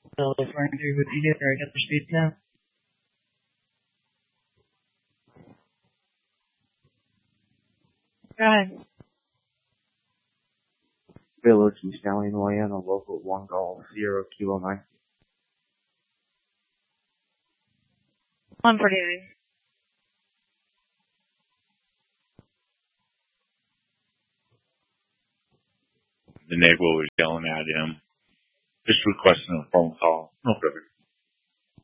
Hello, flying through with Edith. I got the speed now. Go ahead. Village and Stallion Moyana, local 1 Golf 0 Kilo 9. 149. The neighbor was yelling at him, just requesting a phone call. No, brother.